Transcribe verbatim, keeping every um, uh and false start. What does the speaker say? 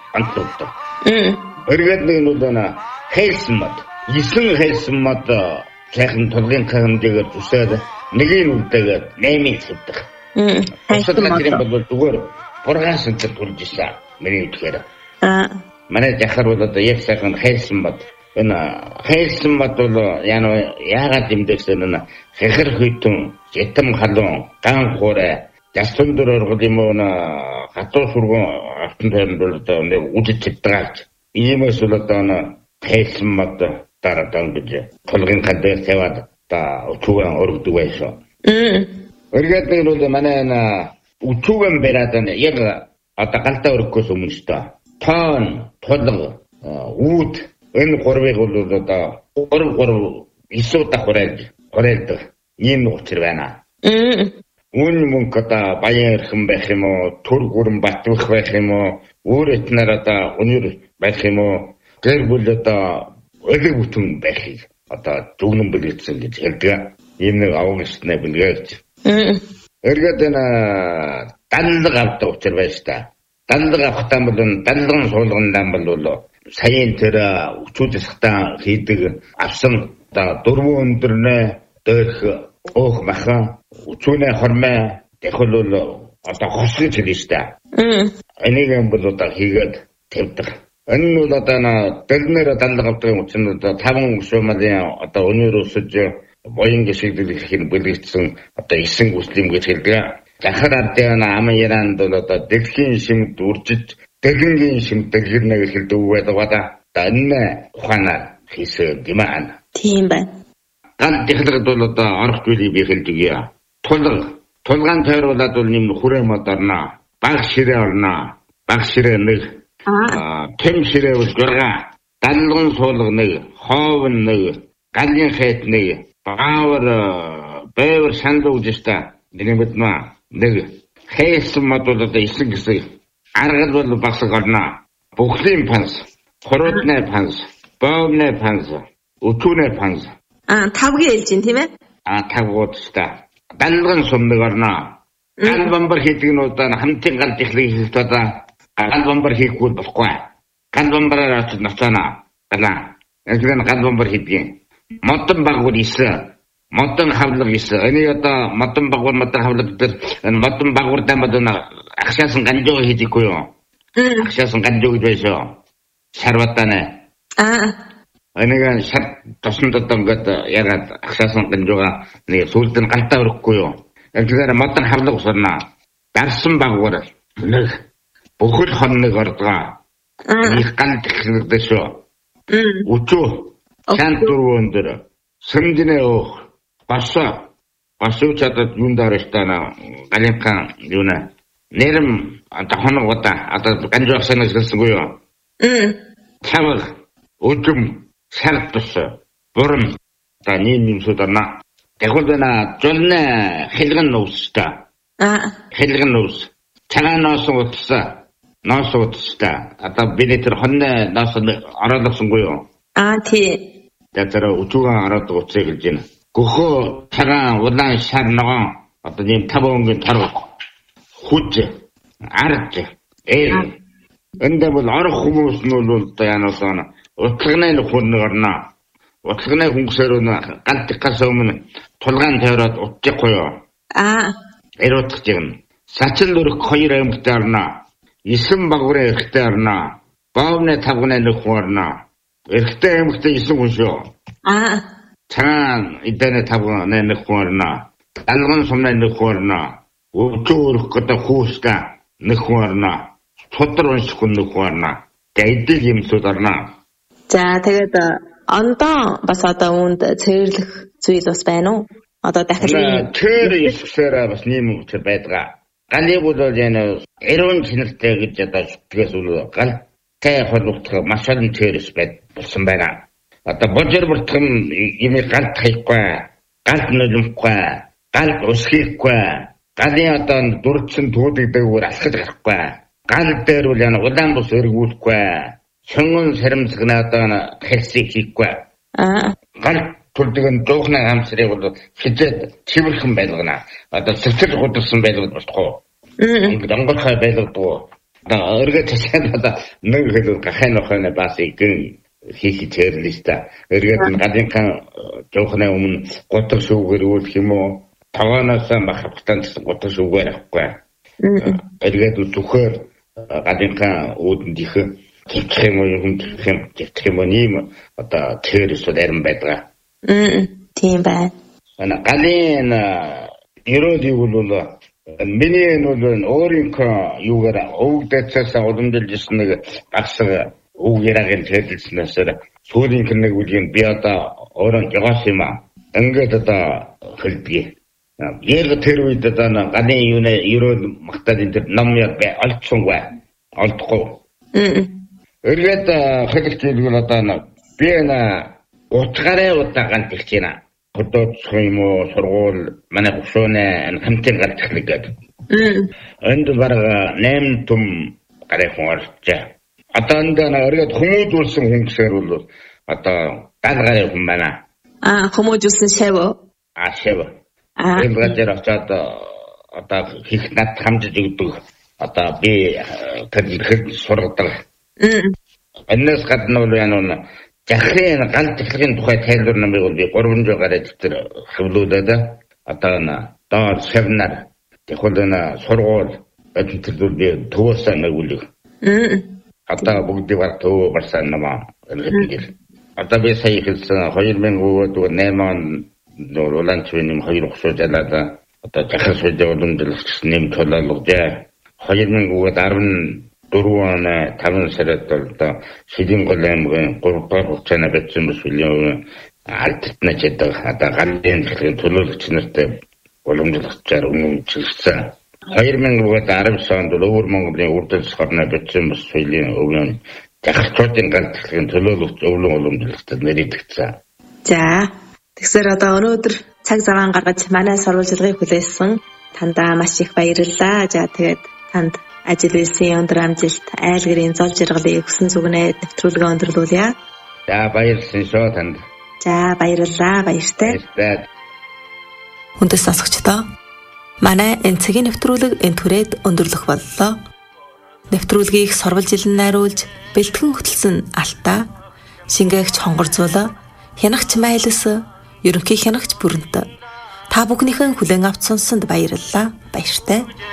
антууд. Өргөд нэг нь бол хэлсэн мод. Исэн хэлсэн мод сайхан толгын хэмжээгээр зүсээд нэгийг үлдээгээд наймын хэвдэх. Хэлсэн мод бол зүгээр бургаас өнтер төрж ирсэн. Миний үтгэхээр. Аа. Манай захар бол одоо яг сайхан хэлсэн мод. Энэ хэлсэн мод бол яа яагаад юмдэгсэн нь хахир хүйтэн житэм халуун ган хуурай ястун дөр оргол юм уу хатуу сургуун автан тайранд бол одоо нэг үжиж чаддаг. Иймээс бол одоо хэлсэн мод дараадан гэж толгын хадаар тавиад та өчүүгэн өргөдөг байсан. Өргөд нэг бол манай өчүүгэн бариад яг одоо галтаа өргөхөөс өмнө шүү дээ. Тоон, толго, үүд энэ гурвыг бол одоо гурав гурав исууд ахвараад хурaalдаг. Ийм учир байна. Үн мөнгө одоо баян эрхэм байх юм уу, төр гүрэн батвах байх юм уу, өөр этнэр одоо өнөр байх юм уу, гэр бүл одоо ölэг бүтэн байхыг одоо зүгнэн бэлгэсэн гэж хэлдэг. Ийм нэг авгастны бэлгээж. Эргээд энэ данлаг авдаг учир байж та. Данлаг авахтаа бол данлагын суулгандаа бол саяын тэр өчүүдэсхтаа хийдэг авсан одоо дөрвөн өндөрнө дөрх өөх махан өчүүнэ хормоо тэхэл бол одоо хос гэж хэлж та. Энийг юм бол одоо хийгээд тавьдаг. Энэ бол одоо дэрнэр данлаг авдаг учраас одоо таван өшөөмлийн одоо өнөр өсөж боён гişигдэл их бэлгэжсэн одоо эсэн гүслим гэж хэлдэг. Захар ардын ам яранд бол одоо дэлхийн шимд үржиж дэлгэнгийн шимд дэлгэрнэ гэж хэлдэг байдаг бада. Энэ ухаанаар хийсэн юм аа. Тийм байна. Ган технологид бол одоо орох зүйлийг би хэлдэг яа. Тулга тулгаан тойруулаад бол нэм хүрээ мод орно. Баг ширээ орно. Баг ширээ нэг аа тэм ширээ бол зурга. Данлгын суулга нэг, хоовн нэг, галын хайт нэг, баавар бэвэр сандууж та. Нэмэт маа нэг хэлсэн мод бол одоо эсэг гэсэн. Аргал бол багсаг орно. Бүхлийн панс, хоруудны панс, боовны панс, өчүүний панс. Аа тавгийн хэлж юм тийм ээ? Аа тавгууд та. Данлгын сумныг орно. Гал бамбар хийдэг нь удаа хамтын гал техник хийх удаа гал бамбар хийхгүй болохгүй. Гал бамбараар очиж навцаана. Гала. Эцэг гал бамбар хийдэг. Модон багвар ийсэн. Модон хавлаг ийсэн. Энийг одоо модон багвар модон хавлаг дээр модон багвар дамбад агшаасан ганжоо хийдэггүй юу? Агшаасан ганжоо гэж байсан. Шарватана. Аа. Энийг шат тосон дотом гээд ягаад агшаасан ганжоога нэг сүлд нь галтаа өрөхгүй юу? Эцгээр модон хавлаг усарна. Дарсан багвар нэг бүхэл хон нэг ордгаа. Их гал техниктэй шүү. Өчөө чанд дөрвөн дээр сэмдэнэ өөх баса басуу чадад юун дараастана галинхан юуна нэрэм одоо хоног удаа одоо ганжуух санаас гэлсэнгүй юу? Чамаг өдөм шарт тус бүрэн та нэм юмсууд орно. Тэгвэл жолны хэлгэн нууста. Аа. Хэлгэн нуус. Цагаан ноос утсаа. Ноос утсаа. Одоо бид тэр хонны ноос ороолгосонгүй юу? Аа тий. Тэр өчүүгэн ороод утсыг хэлж байна. Гөхөө цагаан улаан шар ногоон одоо нэм таван өнгийн тарх хүч ард ээ. Энд бол орох хүмүүс нь бол одоо яанаас утлагны хүн орно. Утлагны хүнсээр гант гас өмнө тулгаан тойроод утчихгүй юу? Аа. Эротч юм. Сачил өрөх хоёр аймагтай орно. Эсэн багварын эрхтэй орно. Боовны тавганы нэг хүн орно. Эрхтэй аймагтай эсэн хүн шүү. Аа. Цагаан эдэний тавганы нэг хүн орно. Далгын сумны нэг хүн орно. Өчөө өрөх гэдэг хүүска нэг хүн орно. Судар унших хүн нэг хүн орно. Тэйдэг юмсууд орно. За тэгээд ондоо бас одоо үүнд цэвэрлэх зүйл бас байна уу? Одоо дахиад тэр ихсээр бас нэм үчир байдаг. Галыг бол энэ эрүүн чинэлтэй гэж одоо зүтгэс үл галтай холбогдох маш олон тэрс байд болсон байна. Одоо божир бүртгэм имийг галт хайхгүй, галт нулимхгүй, галт усхийхгүй, галын одоо дүрцэн түүдэгдээгүүр алхаж гарахгүй. Гал дээр бол яна улаан бус өргүүлэхгүй. Шонгон сарамсгнаа одоо хэлсийг хийхгүй. Аа. Гал төрдгөн жоохны хамсрыг бол хизээд цэвэрхэн байлгана. Одоо цэцэл гудсан байлгад болохгүй. Ингээд онгорхой байлгадаг. Өргөд цаашаа нэг хэл гахын охин бас игэн хийх чирлээ. Өргөд гадынхан жоохны өмнө гутал шүүгээр үүлэх юм уу? Таваанаас махавтан гутал шүүгээр авахгүй. Өргөд зүхээр гадынхан үүдэн дих гэх юм уу юм гэх юм нэм одоо тэрс ударсан байдаг. Мм тийм байна. Ана галын ерөөдийг бол миний нь өөрийнхөө юугаар өвгдөөс уламжилж ирсэн нэг багсаг үг яриагийн хэлэлснээс сүүлийн нэг үгийн би одоо өөрөө жагаас юм аа. Ингээд одоо хэлдэг. Яг тэр үед одоо галын юунаа ерөөд магтаад энэ ном яа олцсонгүй. Олдохгүй. Өргөд хэлэлт хэлбэл одоо би энэ утгаараа удаан тэгч байна. Хотоцох юм уу сургууль манай гушууны хамтын гардаг гэдэг. Энд бараг нэм том гарах хуурч. Одоо энд өргөд хүмүүжүүлсэн хүн гэсээр бол одоо галгараа хүн байна. Аа хүмүүжүүлсэн шав. Аа шав. Энэ гадар очоод одоо хийх над хамжиж өгдөг. Одоо би тэр сургадаг. Энэс гадна бол яана захрын гал техникийн тухай тайлбар намыг бол би гурван жил гараад тэр хөвлүүлээд одоо н доор семинар техникийн сургууль өдөртөл би төвөөсөө нэгүүлэг. Одоо бүгдийг баг төв барсан намаа хэлдэг. Одоо би сая хэлсэн хоёр мянга tám он улаанчвын хоёр ухсуу залаад одоо захар сүлжээ уламжлагч нэм төлөөлөж хоёр мянга дөрвөн он таван сард одоо Шилэн гол аймгийн гурав дахь хугацааны бичсэн бас үлийн альтна чаддаг одоо галын төлөөлөгч нартай уламжлагчаар үнэмчилсэн. хоёр мянга дөрвөн онд өвөр Монголын үрдэл сарны бичсэн бас үлийн өвлийн захирчдын галын төлөөлөгч өвлөн уламжлагчдад нэрийдэгцэн. За тэгсээр одоо өнөөдөр цаг заваан гаргаж манай сурвалжлагыг хүлээсэн тандаа маш их баярлалаа. За тэгээд танд ажил үйлсийн өндөр амжилт, айл гэрийн зол жаргалыг өгсөн зүгнээ нэвтрүүлгээ өндөрлүүлье. За баярлалаа шүү танд. За баярлалаа, баяртай. Баяртай. Хүндэс сонсогчдоо манай энэ цагийн нэвтрүүлэг энэ түрээд өндөрлөх боллоо. Нэвтрүүлгийг сурвалжилан найруулж бэлтгэн хөтөлсөн Алтаа, шингээгч Хонгорзуула, хянагч Майлс, ерөнхий хянагч Бүрэнт. Та бүхнийхэн хүлээн авч сонссонд баярлалаа. Баяртай.